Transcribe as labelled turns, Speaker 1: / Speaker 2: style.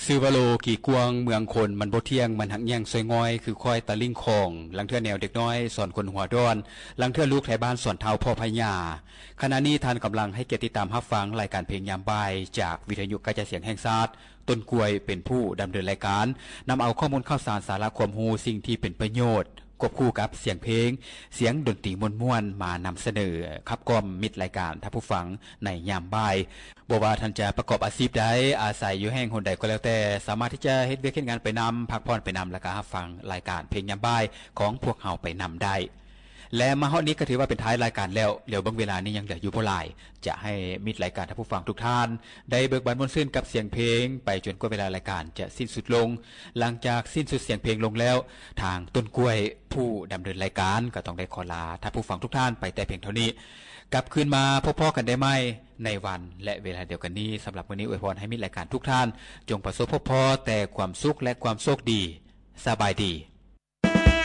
Speaker 1: ซื้อวาโลกี่กวงเมืองคนมันบ่เที่ยงมันหักแย่งซอยงอยคือคอยตะลิ่งคองลังเทื่อแนวเด็กน้อยสอนคนหัวดอนลังเทื่อลูกไทบ้านสอนเท้าพ่อพญาขณะนี้ท่านกำลังให้เกียรติตามรับฟังรายการเพลงยามบ่ายจากวิทยุกระจายเสียงแห่งชาติต้นกล้วยเป็นผู้ดำเนินรายการนำเอาข้อมูลข่าวสารสาระความรู้สิ่งที่เป็นประโยชน์ควบคู่กับเสียงเพลงเสียงดนตรีม่วนๆมานำเสนอครับกล่อมมิตรรายการท่านผู้ฟังในยามบ่ายบ่ว่าท่านจะประกอบอาชีพใดอาศัยอยู่แห่งหนใดก็แล้วแต่สามารถที่จะเฮ็ดเวียกเฮ็ดงานไปนำพักผ่อนไปนำแล้วก็รับฟังรายการเพลงยามบ่ายของพวกเฮาไปนำได้และมาฮอดนี้ก็ถือว่าเป็นท้ายรายการแล้วเดี๋ยวบางเวลานี้ยังเหลืออยู่บ่หลายจะให้มิตรรายการท่านผู้ฟังทุกท่านได้เบิกบานม่วนซื่นกับเสียงเพลงไปจนกว่าเวลารายการจะสิ้นสุดลงหลังจากสิ้นสุดเสียงเพลงลงแล้วทางต้นกล้วยผู้ดำเนินรายการก็ต้องได้ขอลาท่านผู้ฟังทุกท่านไปแต่เพียงเท่านี้กลับคืนมาพบกันได้ไหมในวันและเวลาเดียวกันนี้สำหรับวันนี้อวยพรให้มิตรรายการทุกท่านจงประสบพบแต่ความสุขและความโชคดีสบายดี